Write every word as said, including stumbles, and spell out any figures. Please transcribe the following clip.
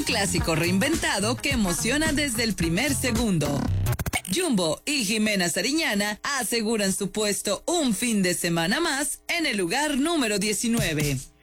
clásico reinventado que emociona desde el primer segundo. Jumbo y Jimena Sariñana aseguran su puesto un fin de semana más en el lugar número diecinueve.